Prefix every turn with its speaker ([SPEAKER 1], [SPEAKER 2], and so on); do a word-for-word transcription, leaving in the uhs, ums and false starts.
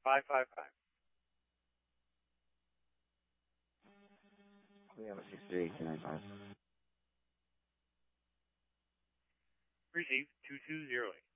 [SPEAKER 1] five five five.
[SPEAKER 2] We have a six three eight two nine five.
[SPEAKER 1] Receive two two zero eight.